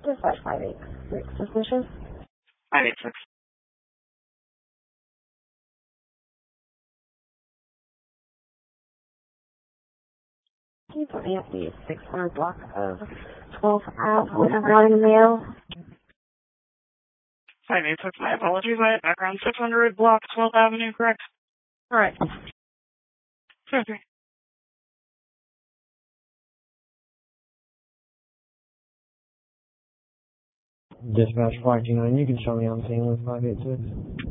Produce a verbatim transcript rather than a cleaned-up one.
Dispatch five eight six, suspicious. five eight six. Can you put me at the six hundred block of twelfth Avenue, regarding the mail? five eight six, my apologies. I had background six hundred block twelfth Avenue, correct? Alright. Okay. Dispatch five two nine, you can show me on scene with five eight six.